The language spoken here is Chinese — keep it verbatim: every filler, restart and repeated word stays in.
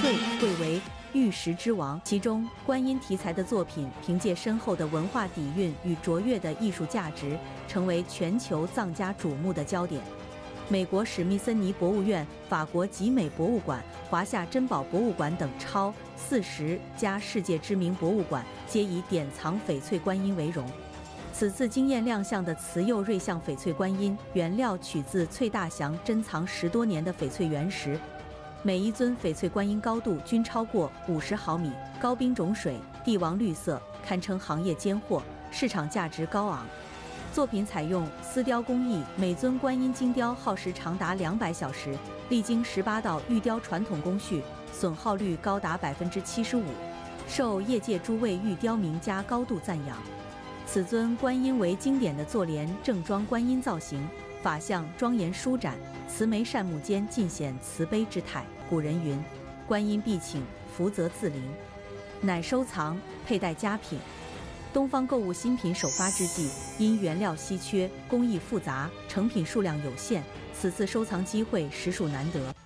翠贵为玉石之王，其中观音题材的作品凭借深厚的文化底蕴与卓越的艺术价值，成为全球藏家瞩目的焦点。美国史密森尼博物院、法国集美博物馆、华夏珍宝博物馆等超四十家世界知名博物馆皆以典藏翡翠观音为荣。此次惊艳亮相的慈幼瑞相翡翠观音，原料取自翠大祥珍藏十多年的翡翠原石。每一尊翡翠观音高度均超过五十毫米，高冰种水，帝王绿色，堪称行业尖货，市场价值高昂。作品采用丝雕工艺，每尊观音精雕耗时长达两百小时，历经十八道玉雕传统工序，损耗率高达百分之七十五，受业界诸位玉雕名家高度赞扬。此尊观音为经典的坐莲正装观音造型，法相庄严舒展，慈眉善目间尽显慈悲之态。古人云：“观音必请，福泽自临。”乃收藏佩戴佳品。东方购物新品首发之际，因原料稀缺、工艺复杂、成品数量有限，此次收藏机会实属难得。